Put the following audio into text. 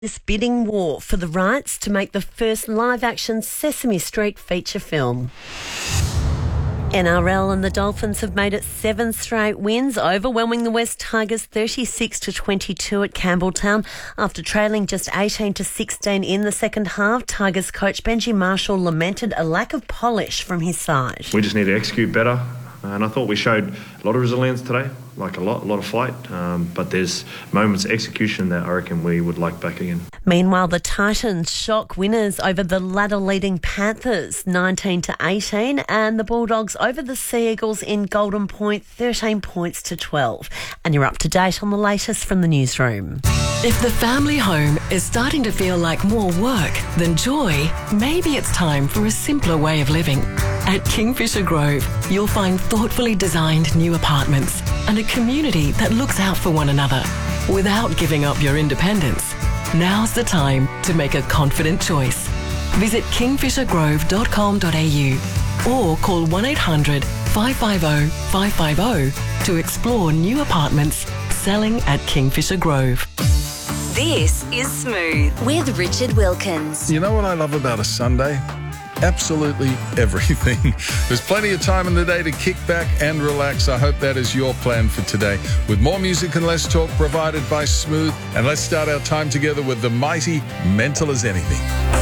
This bidding war for the rights to make the first live-action Sesame Street feature film. NRL and the Dolphins have made it 7 straight wins, overwhelming the West Tigers 36-22 at Campbelltown. After trailing just 18-16 in the second half, Tigers coach Benji Marshall lamented a lack of polish from his side. We just need to execute better. And I thought we showed a lot of resilience today, like a lot of fight. But there's moments of execution that I reckon we would like back again. Meanwhile, the Titans shock winners over the ladder-leading Panthers 19-18, and the Bulldogs over the Sea Eagles in Golden Point 13 points to 12. And you're up to date on the latest from the newsroom. If the family home is starting to feel like more work than joy, maybe it's time for a simpler way of living. At Kingfisher Grove, you'll find thoughtfully designed new apartments and a community that looks out for one another without giving up your independence. Now's the time to make a confident choice. Visit kingfishergrove.com.au or call 1-800 550 550 to explore new apartments selling at Kingfisher Grove. This is Smooth with Richard Wilkins. You know what I love about a Sunday? Absolutely everything. There's plenty of time in the day to kick back and relax. I hope that is your plan for today. With more music and less talk provided by Smooth. And let's start our time together with the mighty Mental as Anything.